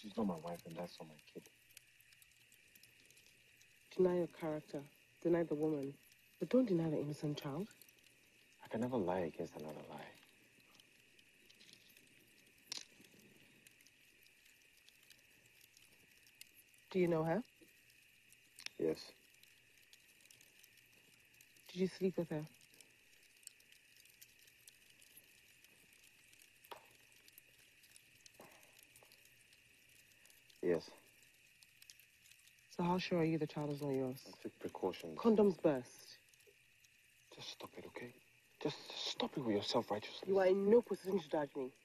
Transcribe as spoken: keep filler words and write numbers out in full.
She's not my wife, and that's not my kid. Deny your character. Deny the woman. But don't deny the innocent child. I can never lie against another lie. Do you know her? Yes. Did you sleep with her? Yes. So how sure are you the child is not yours? I took precautions. Condoms burst. Just stop it, okay? Just stop it with your self-righteousness. You are in no position to judge me.